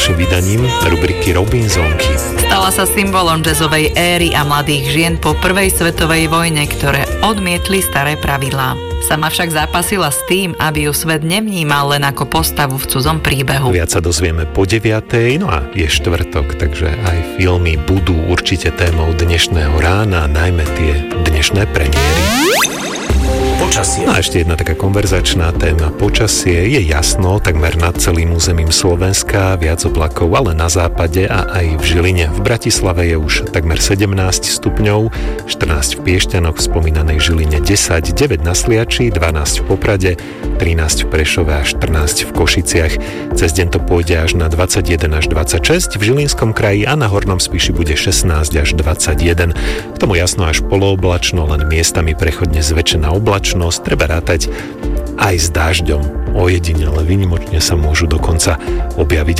ďalším vydaním rubriky Robinsonky. Stala sa symbolom jazzovej éry a mladých žien po prvej svetovej vojne, ktoré odmietli staré pravidlá. Sama však zápasila s tým, aby ju svet nevnímal len ako postavu v cudzom príbehu. Viac sa dozvieme po 9:00, no a je štvrtok, takže aj filmy budú určite témou dnešného rána, najmä tie dnešné premiéry. Počasie. A ešte jedna taká konverzačná téma. Počasie je jasno takmer nad celým územím Slovenska, viac oblakov, ale na západe a aj v Žiline. V Bratislave je už takmer 17 stupňov, 14 v Piešťanoch, v spomínanej Žiline 10, 9 na Sliači, 12 v Poprade, 13 v Prešove a 14 v Košiciach. Cez deň to pôjde až na 21 až 26, v Žilinskom kraji a na Hornom Spiši bude 16 až 21. K tomu jasno až polooblačno, len miestami prechodne zväčšená oblačnosť. Treba rátať aj s dážďom. Ojedinele výnimočne sa môžu dokonca objaviť